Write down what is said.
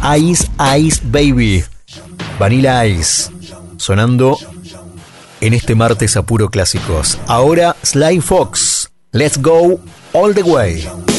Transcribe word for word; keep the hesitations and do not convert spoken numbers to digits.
Ice Ice Baby, Vanilla Ice, sonando en este martes a puro clásicos. Ahora Sly Fox, Let's Go All the Way.